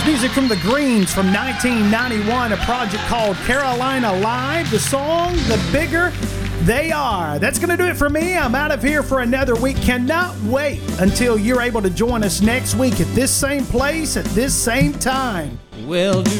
is music from the Greens from 1991, a project called Carolina Live. The song, The Bigger They Are. That's going to do it for me. I'm out of here for another week. Cannot wait until you're able to join us next week at this same place at this same time. Well, do